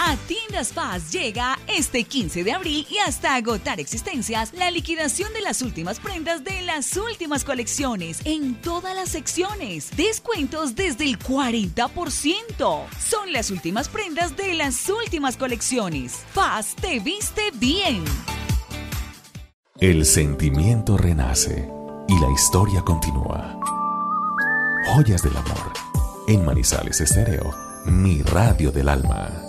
A Tiendas Paz llega este 15 de abril y hasta agotar existencias la liquidación de las últimas prendas de las últimas colecciones en todas las secciones. Descuentos desde el 40%. Son las últimas prendas de las últimas colecciones. Paz te viste bien. El sentimiento renace y la historia continúa. Joyas del amor. En Manizales Estéreo, mi radio del alma.